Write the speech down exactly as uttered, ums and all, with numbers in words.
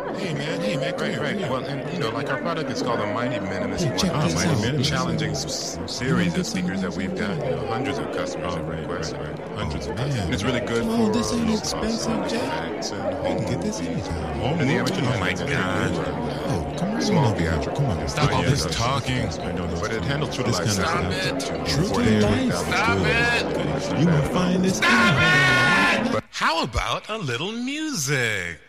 Hey man, hey man, Right, right. Well, and you know, like our product is called the Mighty Minimus Hey, check One. this Mighty out. Minimus. Challenging s- series of speakers that we've got. You know, hundreds of customers have requested. Hundreds of customers. And it's really good Come on, for this ain't low expensive, cost Jack. effects and I home can get this movies. anytime. Home And the movies. amateur Oh my God. Oh, come on. Small over here. theatrical. Come on. Stop all Yeah, this so- talking. I know, but it handles true to This life. kind of Stop stuff. it. True to forty-eight life. thousand Stop dollars. it. You gonna find this? Stop it. How about a little music?